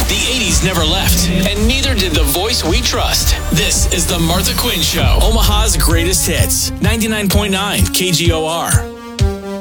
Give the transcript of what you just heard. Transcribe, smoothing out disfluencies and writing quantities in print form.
The 80s never left, and neither did the voice we trust. This is The Martha Quinn Show, Omaha's greatest hits. 99.9 KGOR.